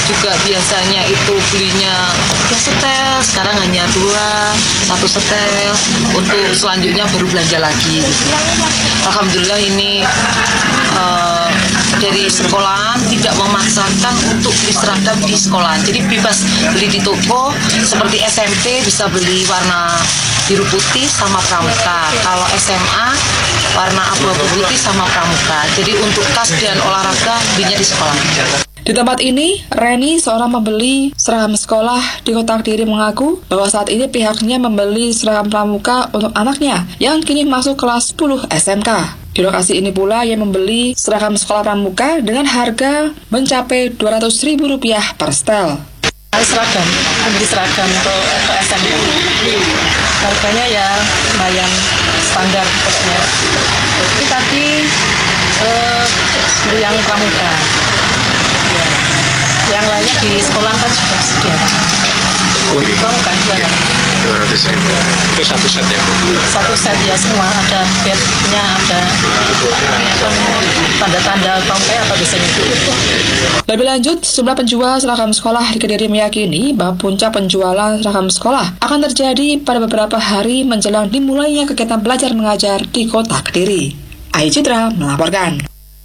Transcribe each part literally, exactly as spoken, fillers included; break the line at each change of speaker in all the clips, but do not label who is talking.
juga biasanya itu belinya ya setel, sekarang hanya dua, satu setel, untuk selanjutnya baru belanja lagi. Alhamdulillah ini uh, dari sekolah tidak memaksakan untuk beli seragam di sekolah, jadi bebas beli di toko. Seperti S M P bisa beli warna biru putih sama pramuka, kalau S M A warna abu-abu putih sama pramuka. Jadi untuk tas dan olahraga belinya di sekolah.
Di tempat ini, Reni, seorang pembeli seragam sekolah di Kota Kediri, mengaku bahwa saat ini pihaknya membeli seragam pramuka untuk anaknya yang kini masuk kelas sepuluh S M K. Di lokasi ini pula ia membeli seragam sekolah pramuka dengan harga mencapai dua ratus ribu rupiah per setel.
Seragam, beli seragam untuk S M K. Harganya ya lumayan standar pokoknya. Tapi tadi eh, beli yang pramuka. Ya. Yang lainnya di sekolah kan sudah sedia. Pramuka dua ratus ribu. Itu satu set ya? Satu set ya, semua ada bednya, ada tanda-tanda tongkai atau desain itu.
Lebih lanjut, sejumlah penjual seragam sekolah di Kediri meyakini bahwa puncak penjualan seragam sekolah akan terjadi pada beberapa hari menjelang dimulainya kegiatan belajar mengajar di Kota Kediri. Ai Citra melaporkan.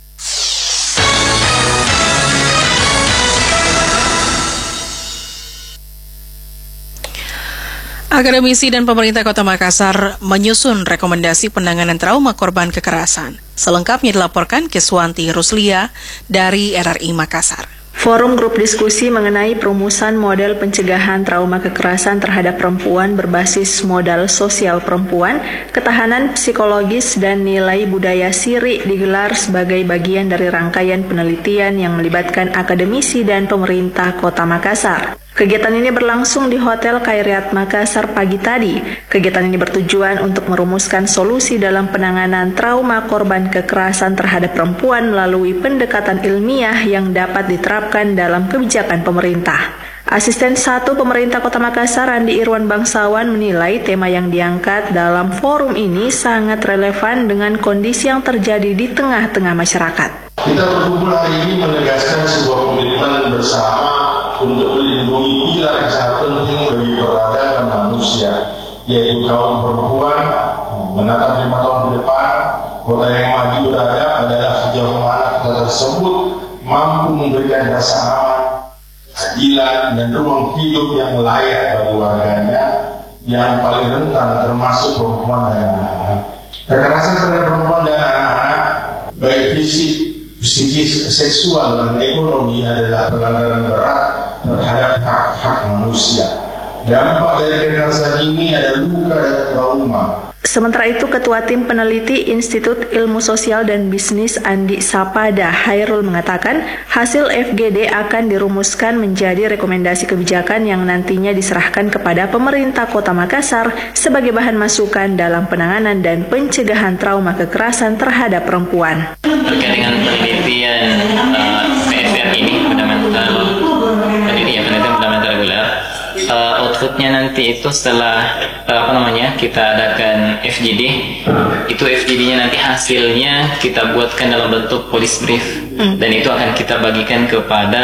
Akademisi dan pemerintah Kota Makassar menyusun rekomendasi penanganan trauma korban kekerasan. Selengkapnya dilaporkan Kiswanti Ruslia dari R R I Makassar.
Forum grup diskusi mengenai perumusan model pencegahan trauma kekerasan terhadap perempuan berbasis modal sosial perempuan, ketahanan psikologis, dan nilai budaya SIRI digelar sebagai bagian dari rangkaian penelitian yang melibatkan akademisi dan pemerintah Kota Makassar. Kegiatan ini berlangsung di Hotel Khairiat Makassar pagi tadi. Kegiatan ini bertujuan untuk merumuskan solusi dalam penanganan trauma korban kekerasan terhadap perempuan melalui pendekatan ilmiah yang dapat diterapkan dalam kebijakan pemerintah. Asisten satu Pemerintah Kota Makassar, Andi Irwan Bangsawan, menilai tema yang diangkat dalam forum ini sangat relevan dengan kondisi yang terjadi di tengah-tengah masyarakat.
Kita berkumpul hari ini menegaskan sebuah komitmen bersama untuk melindungi pilar yang sangat penting bagi peradaban manusia, yaitu kaum perempuan. Menatap lima tahun ke depan, kota yang maju beradab adalah sejauh mana kota tersebut mampu memberikan rasa aman, keadilan, dan ruang hidup yang layak bagi warganya yang paling rentan, termasuk perempuan dan anak-anak. Kekerasan terhadap perempuan dan anak-anak, baik fisik, psikis, seksual, dan ekonomi adalah pelanggaran berat terhadap hak-hak manusia. Dampak dari kekerasan ini ada luka dan trauma.
Sementara itu, Ketua Tim Peneliti Institut Ilmu Sosial dan Bisnis Andi Sapada Hairul mengatakan hasil F G D akan dirumuskan menjadi rekomendasi kebijakan yang nantinya diserahkan kepada pemerintah Kota Makassar sebagai bahan masukan dalam penanganan dan pencegahan trauma kekerasan terhadap perempuan.
Terkait dengan penelitian uh, P F R ini, fundamental penelitian penelitian fundamental reguler, uh, outputnya nanti itu setelah uh, apa namanya kita adakan F G D, itu F G D-nya nanti hasilnya kita buatkan dalam bentuk police brief, hmm. dan itu akan kita bagikan kepada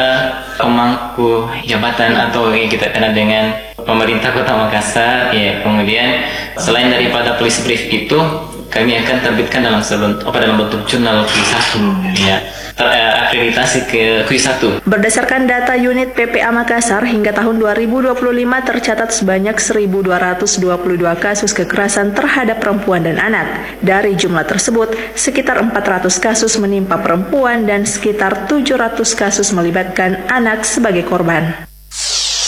pemangku jabatan atau yang kita kenal dengan pemerintah Kota Makassar. Ya, kemudian selain daripada police brief itu, kami akan terbitkan dalam sebentuk, apa, dalam bentuk jurnal Q satu, ya, terakreditasi ke Q satu.
Berdasarkan data unit P P A Makassar, hingga tahun dua ribu dua puluh lima tercatat sebanyak seribu dua ratus dua puluh dua kasus kekerasan terhadap perempuan dan anak. Dari jumlah tersebut, sekitar empat ratus kasus menimpa perempuan dan sekitar tujuh ratus kasus melibatkan anak sebagai korban.